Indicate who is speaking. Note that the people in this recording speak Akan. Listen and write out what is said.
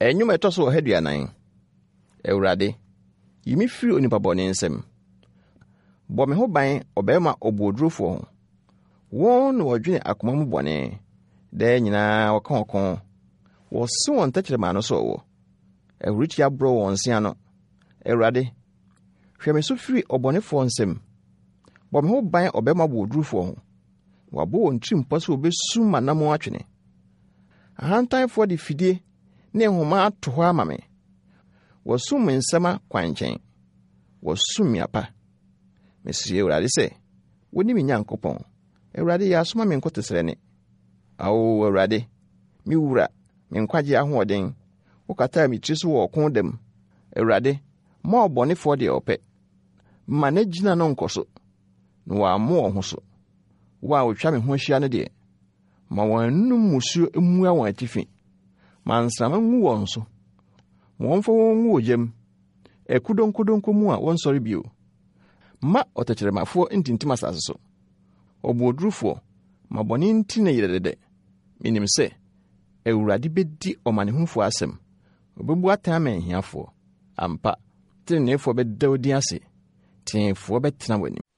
Speaker 1: Enyum etoso heduanan. Ewurade, yimi firi onipa bɔne nsɛm. Bɔ me ho ban obema obodrufo ho. Won no wadwene akoma mu bɔne. Da nyinaa wɔka. Wɔse wɔn tɛkyerɛma no so wo. Ewuriti abro wɔn sia no. Ewurade, hwɛ me so firi ɔbɔnefo nsɛm. Bɔ me ho ban obema obodrufo ho. Wabo wɔn trimpa so obesu manamo atwene. Ahantanfo de fidie ne nhoma ato hɔ ama me. Wɔsum me nsɛma kwankyɛn. Wɔsum me apa. Mesiri Ewurade sɛ, woni me Nyankopɔn. Ewurade yɛ asoma me nkotesrɛ. Awo Ewurade, mi wura, me nkwagye ahoɔden. Wokata me tiri so wɔ ɔko dam. Ewurade, ma ɔbɔnefo de ɔpɛ. Ma na gyina no nkɔso. Na wɔammo wɔn ho so. Wo a wotwa me ho ahyia no de. Ma wɔn anum musuo mmua wɔn atifi. Ma nsrama ngu wɔn so. Wɔmfa wɔn ngu ogyam. Ekudonkodonko mu a wɔnsɔre bio. Ma ɔtɛkyerɛmafo ntintim asase so. Obodrufo, ma bɔne nti na yɛdɛdɛ. Minim sɛ, Ewurade bedi ɔmanehufo asɛm. Obebu atan ma ahiafo. Ampa, tenenefo bɛda odi ase. Tenefo bɛtena w'anim.